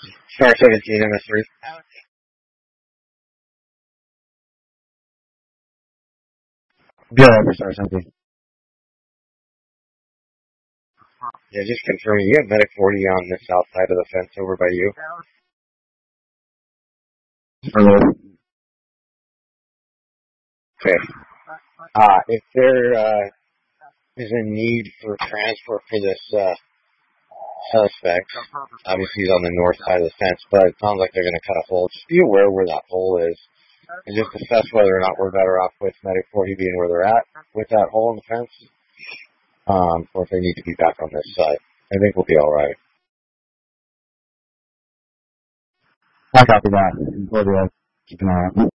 Star 17 MS3. Yeah, Star 17. Yeah, just confirming. You have Medic 40 on the south side of the fence over by you. Okay. If there is a need for transport for this suspect, obviously he's on the north side of the fence, but it sounds like they're going to cut a hole. Just be aware where that hole is and just assess whether or not we're better off with Medic 40 being where they're at with that hole in the fence, or if they need to be back on this side. I think we'll be all right. I copy that. Keep an eye out.